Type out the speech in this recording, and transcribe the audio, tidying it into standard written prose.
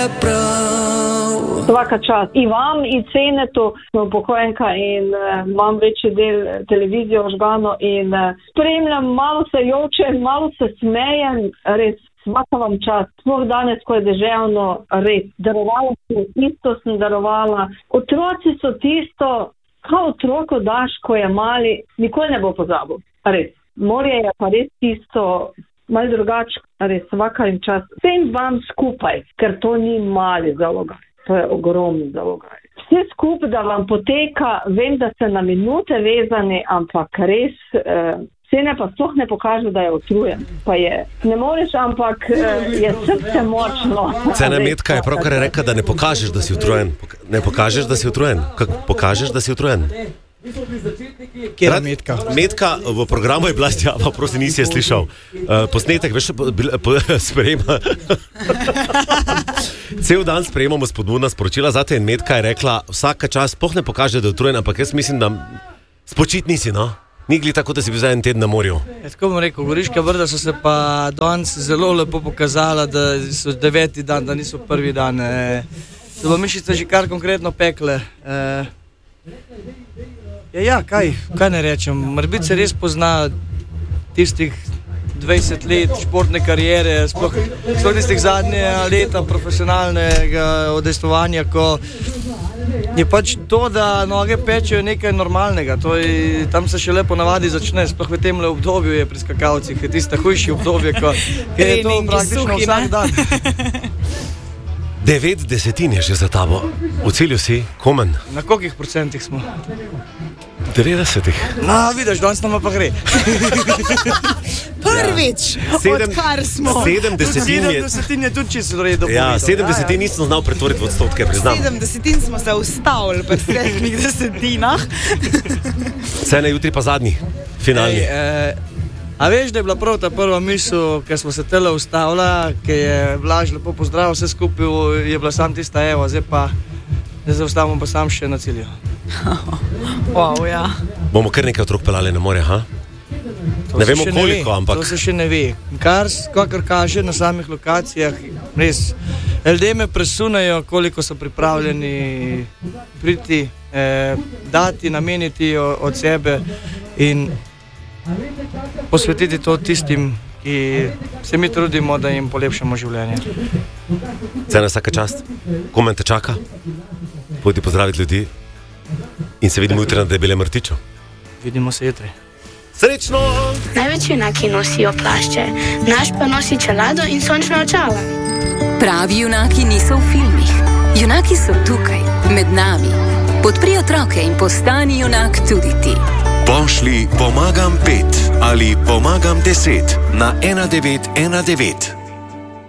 prav. Svaka čast. I vam, i Cenetu, upokojenka in imam večji del televizijo ožgano in spremljam, malo se jočem, malo se smejem, res. Svaka vam čast. Sploh danes, ko je deževno, res. Darovala sem, isto sem darovala. Otroci so tisto, kaj otroko daš, ko je mali, nikoli ne bo pozabil. Res. Morje je pa res tisto, malo drugače, res. Svaka jim čast. Vsem vam skupaj, ker to ni mali zalogaj. To je ogromni zalogaj. Vse skupaj, da vam poteka, vem, da ste na minute vezani, ampak res... Cene pa sploh ne pokaže, da je utrujen. Pa je. Ne moreš, ampak je srce močno. Cena Metka je pravkar rekla, da ne pokažeš, da si utrujen. Ne pokažeš, da si utrujen. Pokažeš, da si utrujen. Kje je Metka? Metka v programu je bila stjava, prosim, nisi je slišal. Posnetek, veš, sprejema. Cel dan sprejemamo spodbudna sporočila, zate in Metka je rekla, vsaka čas sploh ne pokaže, da je utrujen, ampak jaz mislim, da spočitni si, no? Nikli tako, da si bil za en teden na morju. Tako bom rekel, Goriška Brda so se pa danes zelo lepo pokazala, da so 9. dan, da niso 1. dan. Da bo mišice že kar konkretno pekle. Kaj ne rečem, morbit se res pozna tistih 20 let športne karijere, sploh tistih zadnje leta profesionalnega udejstvovanja, ko je pač to, da noge pečejo nekaj normalnega. Tam se še lepo navadi začne, sploh v tem obdobju je pri skakalcih, je tista hujši obdobje, ko je to praktično vsak dan. 9 desetin je že za tabo. V cilju si, komen? Na kolikih procentih smo? 90. No, vidiš, danes nama pa gre. Prvič, odkar smo. 7 desetin je tudi čisto redo. Ja, 7 desetin nisem znal pretvoriti v odstotke, priznam. 7 desetin smo se ustavili pri srednjih desetinah. Cene jutri pa zadnji, finalni. A veš, da je bila prav ta prva misel, ker smo se tele ustavila, ker je Blaž lepo pozdravil vse skupaj, je bila sam tista, zdaj zaustavimo pa sam še na cilju. Wow, ja. Bomo kar nekaj otrok pelali na morje, ha? Ne vemo koliko, ampak... To se še ne ve. Kakor kaže na samih lokacijah, res, ljudje me presunejo, koliko so pripravljeni priti, dati, nameniti od sebe in posvetiti to tistim, ki se mi trudimo, da jim polepšamo življenje. Cena vsaka čast. Komen te čaka. Pojdi pozdraviti ljudi in se vidimo jutri na Debelem rtiču. Vidimo se jutri. Srečno! Največ junaki nosijo plašče, naš pa nosi čelado in sončna očala. Pravi junaki niso v filmih. Junaki so tukaj, med nami. Podpri otroke in postani junak tudi ti. Pošli pomagam 5 ali pomagam 10 na 1919.